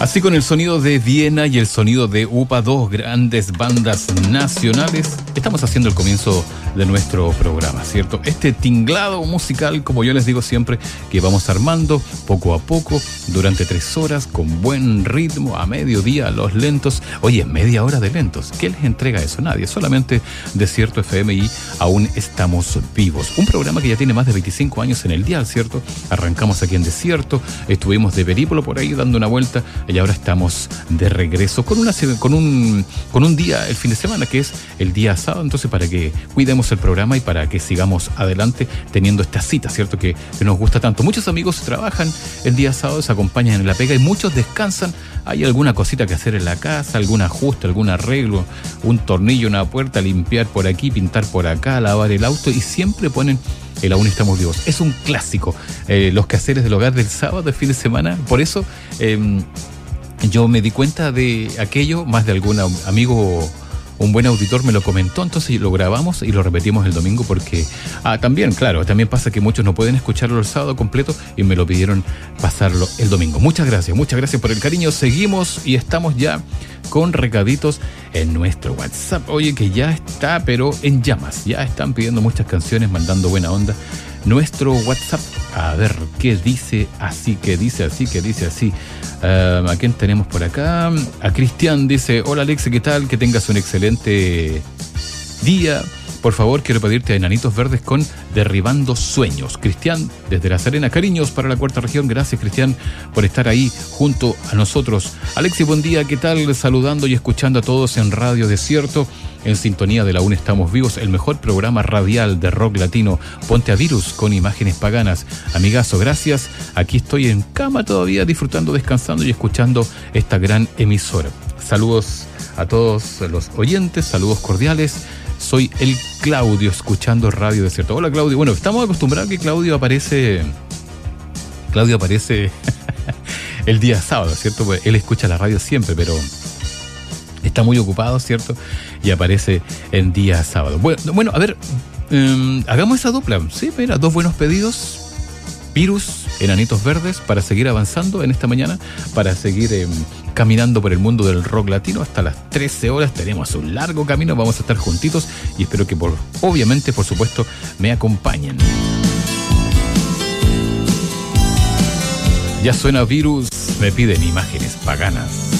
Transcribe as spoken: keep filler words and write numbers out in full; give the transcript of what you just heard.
Así con el sonido de Viena y el sonido de UPA, dos grandes bandas nacionales, estamos haciendo el comienzo de nuestro programa, ¿cierto? Este tinglado musical, como yo les digo siempre, que vamos armando poco a poco, durante tres horas, con buen ritmo, a mediodía, a los lentos. Oye, media hora de lentos, ¿qué les entrega eso? Nadie, solamente Desierto F M y Aún Estamos Vivos. Un programa que ya tiene más de veinticinco años en el dial, ¿cierto? Arrancamos aquí en Desierto, estuvimos de periplo por ahí dando una vuelta, y ahora estamos de regreso con una con un con un día el fin de semana que es el día sábado, entonces para que cuidemos el programa y para que sigamos adelante teniendo esta cita, ¿cierto? Que, que nos gusta tanto. Muchos amigos trabajan el día sábado, se acompañan en la pega y muchos descansan. Hay alguna cosita que hacer en la casa, algún ajuste, algún arreglo, un tornillo, una puerta, limpiar por aquí, pintar por acá, lavar el auto, y siempre ponen el Aún Estamos Vivos. Es un clásico, eh, los quehaceres del hogar del sábado, del fin de semana. Por eso eh, yo me di cuenta de aquello, más de algún amigo, un buen auditor me lo comentó, entonces lo grabamos y lo repetimos el domingo porque ah, también, claro, también pasa que muchos no pueden escucharlo el sábado completo y me lo pidieron pasarlo el domingo. Muchas gracias, muchas gracias por el cariño. Seguimos y estamos ya con recaditos en nuestro WhatsApp. Oye, que ya está, pero en llamas. Ya están pidiendo muchas canciones, mandando buena onda. Nuestro WhatsApp, a ver qué dice así, que dice así, que dice así. Uh, ¿A quién tenemos por acá? A Cristian dice: hola Alex, ¿qué tal? Que tengas un excelente día. Por favor, quiero pedirte a Enanitos Verdes con Derribando Sueños. Cristian, desde La Serena, cariños para la cuarta región. Gracias, Cristian, por estar ahí junto a nosotros. Alexis, buen día, ¿qué tal? Saludando y escuchando a todos en Radio Desierto, en sintonía de la Aún Estamos Vivos, el mejor programa radial de rock latino. Ponte a Virus con imágenes paganas. Amigazo, gracias. Aquí estoy en cama todavía, disfrutando, descansando y escuchando esta gran emisora. Saludos a todos los oyentes, saludos cordiales. Soy el Claudio, escuchando Radio Desierto. Hola, Claudio. Bueno, estamos acostumbrados a que Claudio aparece... Claudio aparece el día sábado, ¿cierto? Pues él escucha la radio siempre, pero está muy ocupado, ¿cierto? Y aparece el día sábado. Bueno, bueno a ver, um, hagamos esa dupla. Sí, mira, dos buenos pedidos. Virus, Enanitos Verdes, para seguir avanzando en esta mañana, para seguir eh, caminando por el mundo del rock latino hasta las trece horas. Tenemos un largo camino, vamos a estar juntitos y espero que, por, obviamente, por supuesto, me acompañen. Ya suena Virus, me piden imágenes paganas.